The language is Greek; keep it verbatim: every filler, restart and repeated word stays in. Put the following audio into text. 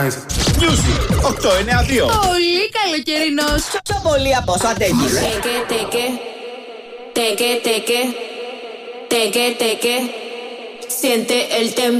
Music οκτώ εννιά δύο. Πολύ καλοκαιρινός. Πιο πολύ από όσο αντέχεις. Τεκε, τεκε, τεκε, τεκε, τεκε, τεκε. Siente el temblor.